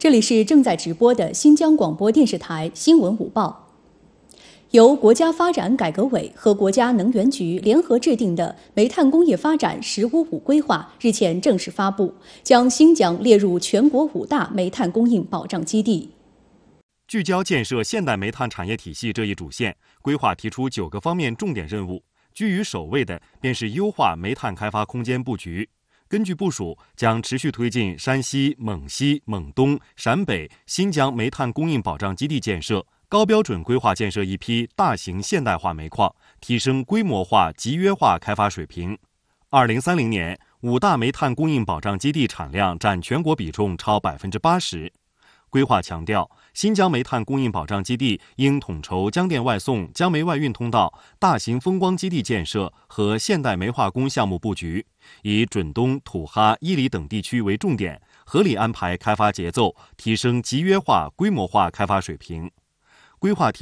这里是正在直播的新疆广播电视台新闻午报。由国家发展改革委和国家能源局联合制定的煤炭工业发展“十五五”规划日前正式发布，将新疆列入全国5大煤炭供应保障基地。 聚焦建设现代煤炭产业体系这一主线，规划提出9个方面重点任务，居于首位的便是优化煤炭开发空间布局。根据部署，将持续推进山西、蒙西、蒙东、陕北、新疆煤炭供应保障基地建设，高标准规划建设一批大型现代化煤矿，提升规模化、集约化开发水平。2030年，5大煤炭供应保障基地产量占全国比重超80%。规划强调，新疆煤炭供应保障基地应统筹江电外送、江煤外运通道、大型风光基地建设和现代煤化工项目布局，以准东、土哈、伊犁等地区为重点，合理安排开发节奏，提升集约化、规模化开发水平。规划提